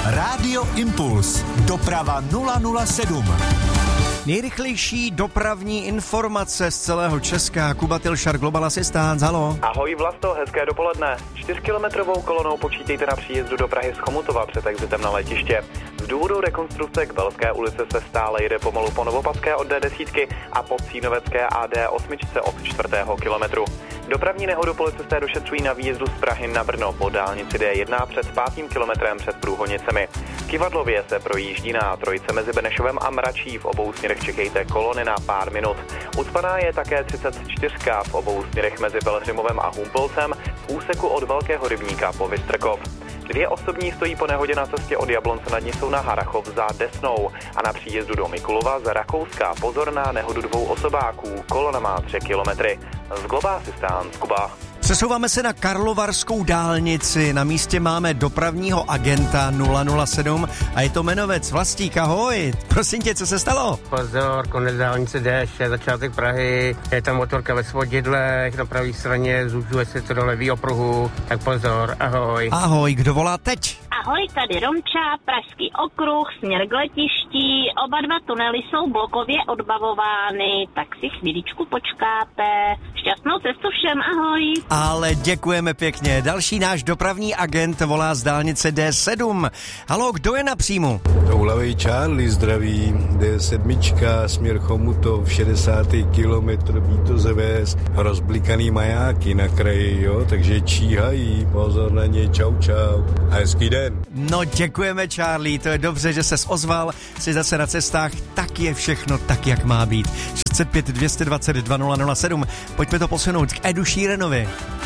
Rádio Impuls. Doprava 007. Nejrychlejší dopravní informace z celého Česka. Kuba Tilšar, Global Assistance, halo. Ahoj Vlasto, hezké dopoledne. 4kilometrovou kolonou počítejte na příjezdu do Prahy z Chomutova před exitem na letiště. Z důvodu rekonstrukce k Belské ulici se stále jede pomalu po Novopavské od D10 a po Cínovecké a D8 od 4. kilometru. Dopravní nehodu policisté došetřují na výjezdu z Prahy na Brno po dálnici D1 před 5. kilometrem před Průhonicemi. V Kyvadlově se projíždí na trojce mezi Benešovem a Mračí, v obou směrech čekejte kolony na pár minut. Ucpaná je také 34 v obou směrech mezi Pelhřimovem a Humpolcem v úseku od Velkého rybníka po Vystrkov. 2 osobní stojí po nehodě na cestě od Jablonce nad Nisou na Harachov za Desnou a na příjezdu do Mikulova z Rakouska pozor na nehodu 2 osobáků, kolona má 3 kilometry. Z Global Assistance, Kuba. Přesouváme se na Karlovarskou dálnici. Na místě máme dopravního agenta 007 a je to jmenovec Vlastík. Ahoj, prosím tě, co se stalo? Pozor, konec dálnice D6, začátek Prahy, je tam motorka ve svodidlech, na pravé straně, zužuje se to do levýho pruhu, tak pozor, ahoj. Ahoj, kdo volá teď? Ahoj, tady Romča, Pražský okruh, směr k letišti, oba 2 tunely jsou blokově odbavovány, tak si chvíličku počkáte. Šťastnou cestu všem, ahoj. Ale děkujeme pěkně. Další náš dopravní agent volá z dálnice D7. Halo, kdo je na příjmu? Toulavej Charlie, zdraví, D7, směr Chomutov, 60. kilometr, Vítozeves, rozblikaný majáky na kraji, jo, takže číhají, pozor na ně, čau a hezký den. No děkujeme, Charlie, to je dobře, že ses ozval, jsi zase na cestách, tak je všechno tak, jak má být. 605 222 007, pojďme to posunout k Edu Sheeranovi.